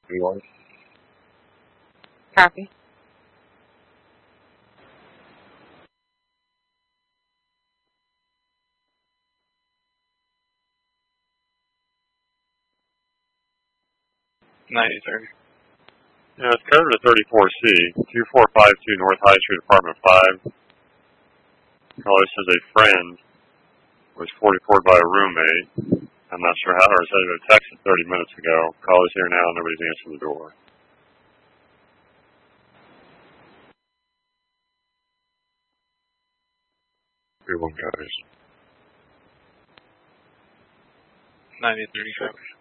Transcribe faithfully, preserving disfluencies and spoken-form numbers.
Anyone? Copy. ninety-three. Yeah, it's code to thirty-four C, two four five two North High Street, Apartment five. Caller says a friend was forty-four by a roommate. I'm not sure how, or sent him a text thirty minutes ago. Caller's here now, nobody's answering the door. Everyone goes. ninety-three.